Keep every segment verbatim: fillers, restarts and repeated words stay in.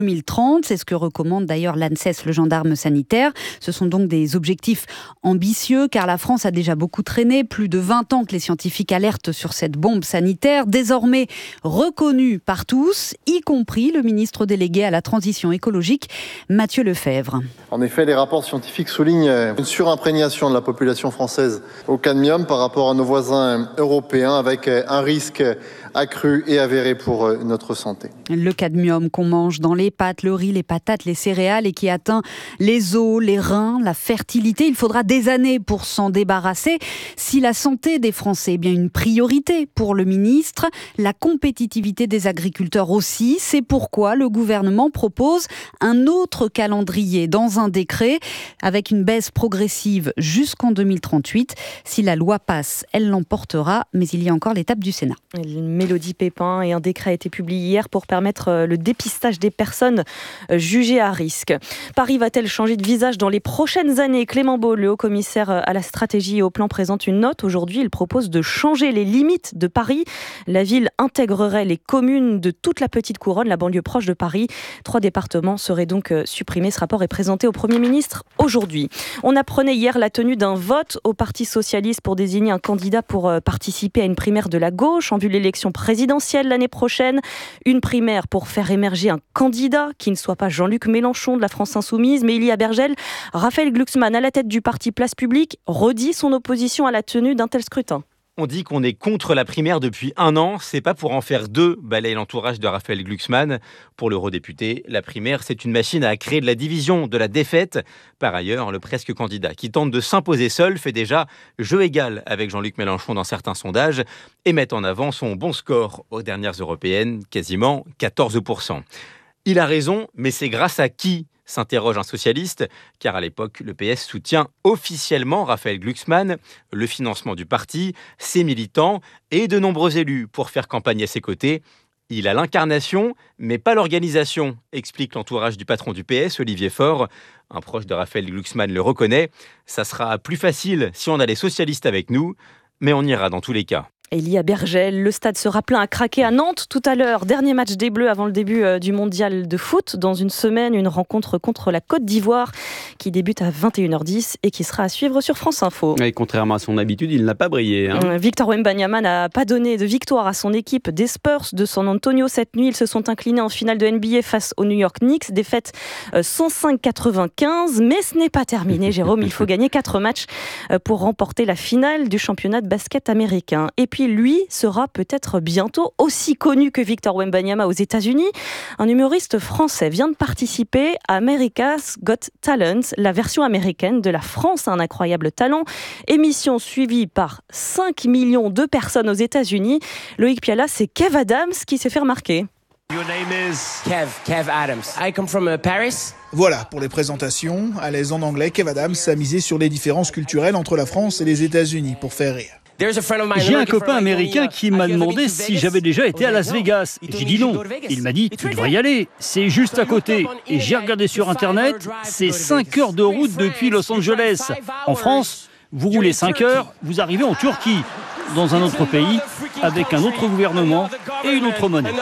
deux mille trente, c'est ce que recommande d'ailleurs l'ANSES, le gendarme sanitaire. Ce sont donc des objectifs ambitieux car la France a déjà beaucoup traîné, plus de vingt ans que les scientifiques alertent sur cette bombe sanitaire, désormais reconnue par tous, y compris le ministre délégué à la transition écologique, Mathieu Lefèvre. En effet, les rapports scientifiques soulignent une surimprégnation de la population française au cadmium par rapport à nos voisins européens avec un risque accru et avéré pour notre santé. Le cadmium qu'on mange dans les pâtes, le riz, les patates, les céréales et qui atteint les os, les reins, la fertilité. Il faudra des années pour s'en débarrasser. Si la santé des Français est bien une priorité pour le ministre, la compétitivité des agriculteurs aussi. C'est pourquoi le gouvernement propose un autre calendrier dans un décret avec une baisse progressive jusqu'en deux mille trente-huit. Si la loi passe, elle l'emportera, mais il y a encore l'étape du Sénat. Mélodie Pépin, et un décret a été publié hier pour permettre le dépistage des personnes jugées à risque. Paris va-t-elle changer de visage dans les prochaines années ? Clément Beaune, le haut-commissaire à la stratégie et au plan, présente une note. Aujourd'hui, il propose de changer les limites de Paris. La ville intégrerait les communes de toute la petite couronne, la banlieue proche de Paris. Trois départements seraient donc supprimés. Ce rapport est présenté au Premier ministre aujourd'hui. On apprenait hier la tenue d'un vote au Parti socialiste pour désigner un candidat pour participer à une primaire de la gauche en vue de l'élection présidentielle l'année prochaine. Une primaire pour faire émerger un candidat qui ne soit pas Jean-Luc Mélenchon de la France Insoumise, mais Élie Abergel. Raphaël Glucksmann, à la tête du parti Place Publique, redit son opposition à la tenue d'un tel scrutin. On dit qu'on est contre la primaire depuis un an, c'est pas pour en faire deux, balaye l'entourage de Raphaël Glucksmann. Pour l'eurodéputé, la primaire, c'est une machine à créer de la division, de la défaite. Par ailleurs, le presque candidat qui tente de s'imposer seul fait déjà jeu égal avec Jean-Luc Mélenchon dans certains sondages et met en avant son bon score aux dernières européennes, quasiment quatorze pour cent. Il a raison, mais c'est grâce à qui ? S'interroge un socialiste, car à l'époque, le P S soutient officiellement Raphaël Glucksmann, le financement du parti, ses militants et de nombreux élus pour faire campagne à ses côtés. Il a l'incarnation, mais pas l'organisation, explique l'entourage du patron du P S, Olivier Faure. Un proche de Raphaël Glucksmann le reconnaît. Ça sera plus facile si on a les socialistes avec nous, mais on ira dans tous les cas. Élie Abergel, le stade sera plein à craquer à Nantes tout à l'heure. Dernier match des Bleus avant le début du mondial de foot. Dans une semaine, une rencontre contre la Côte d'Ivoire qui débute à vingt et une heures dix et qui sera à suivre sur France Info. Et contrairement à son habitude, il n'a pas brillé. Hein. Victor Wembanyama n'a pas donné de victoire à son équipe des Spurs de San Antonio cette nuit. Ils se sont inclinés en finale de N B A face aux New York Knicks. Défaite cent cinq à quatre-vingt-quinze. Mais ce n'est pas terminé, Jérôme. Il faut gagner quatre matchs pour remporter la finale du championnat de basket américain. Et puis lui sera peut-être bientôt aussi connu que Victor Wembanyama aux États-Unis. Un humoriste français vient de participer à America's Got Talent, la version américaine de La France a un incroyable talent. Émission suivie par cinq millions de personnes aux États-Unis. Loïc Piala, c'est Kev Adams qui s'est fait remarquer. Your name is Kev, Kev Adams. I come from uh, Paris. Voilà, pour les présentations, à l'aise en anglais, Kev Adams a misé sur les différences culturelles entre la France et les États-Unis pour faire rire. J'ai un copain américain qui m'a demandé si j'avais déjà été à Las Vegas. J'ai dit non. Il m'a dit, tu devrais y aller, c'est juste à côté. Et j'ai regardé sur Internet, c'est cinq heures de route depuis Los Angeles. En France, vous roulez cinq heures, vous arrivez en Turquie, dans un autre pays, avec un autre gouvernement et une autre monnaie.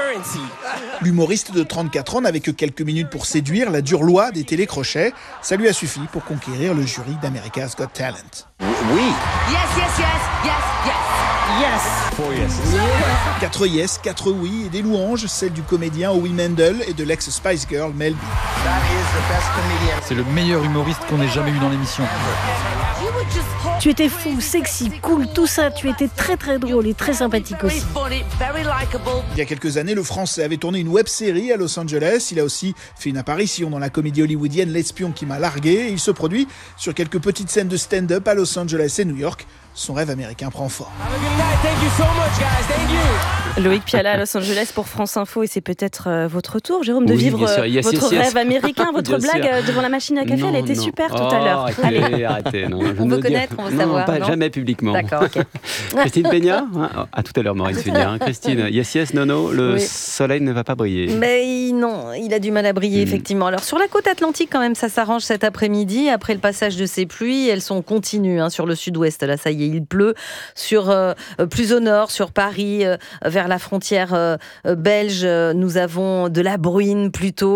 L'humoriste de trente-quatre ans n'avait que quelques minutes pour séduire la dure loi des télécrochets. Ça lui a suffi pour conquérir le jury d'America's Got Talent. Oui. Yes, yes, yes, yes, yes. Yes. Four yeses. Quatre yes, quatre oui et des louanges, celles du comédien Howie Mandel et de l'ex-Spice Girl Mel B. C'est le meilleur humoriste qu'on ait jamais eu dans l'émission. Tu étais fou, sexy, cool, tout ça. Tu étais très très drôle et très sympathique aussi. Il y a quelques années, le Français avait tourné une web-série à Los Angeles. Il a aussi fait une apparition dans la comédie hollywoodienne L'espion qui m'a largué. Et il se produit sur quelques petites scènes de stand-up à Los Angeles et New York. Son rêve américain prend forme. Loïc Piala à Los Angeles pour France Info, et c'est peut-être euh, votre tour, Jérôme, de oui, vivre sûr, euh, yes, votre yes, yes. rêve américain, votre blague euh, devant la machine à café, non, elle était non. super oh, tout à l'heure. Arrêtez, Allez. arrêtez. Non, je On ne veut dire- connaître, on veut non, savoir, pas non jamais publiquement. D'accord, ok. Christine Peña, hein, à tout à l'heure, Maureen Funia. Hein. Christine, yes, yes, non, non, le Oui. soleil ne va pas briller. Mais non, il a du mal à briller, Mm. effectivement. Alors, sur la côte atlantique, quand même, ça s'arrange cet après-midi. Après le passage de ces pluies, elles sont continues hein, sur le sud-ouest. Là, ça y est, il pleut. Sur, euh, plus au nord, sur Paris, euh, vers la frontière euh, belge, euh, nous avons de la bruine plutôt.